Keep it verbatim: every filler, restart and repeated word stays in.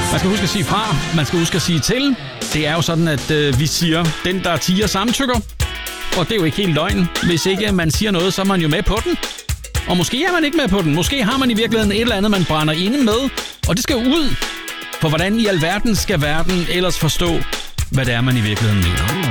Man skal huske at sige fra, man skal huske at sige til. Det er jo sådan, at øh, vi siger, den der tiger samtykker. Og det er jo ikke helt løgn. Hvis ikke man siger noget, så er man jo med på den. Og måske er man ikke med på den. Måske har man i virkeligheden et eller andet, man brænder inde med. Og det skal ud. For hvordan i alverden skal verden ellers forstå, hvad det er, man i virkeligheden mener?